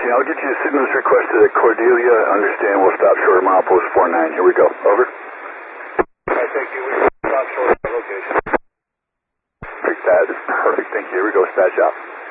14. I'll get you signals requested at Cordelia. Understand we'll stop short of milepost 49. Here we go. Over. Alright, thank you. We'll stop short of our location. That is perfect. Thank you. Here we go. Stat shop.